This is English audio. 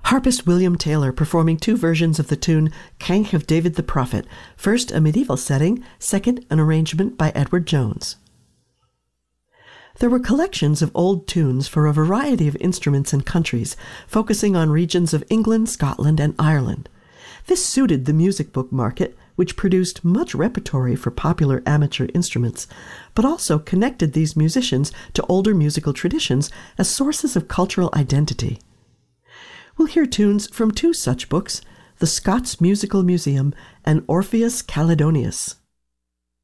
Harpist William Taylor performing two versions of the tune Canch of David the Prophet, first a medieval setting, second an arrangement by Edward Jones. There were collections of old tunes for a variety of instruments and countries, focusing on regions of England, Scotland, and Ireland. This suited the music book market, which produced much repertory for popular amateur instruments, but also connected these musicians to older musical traditions as sources of cultural identity. We'll hear tunes from two such books, the Scots Musical Museum and Orpheus Caledonius.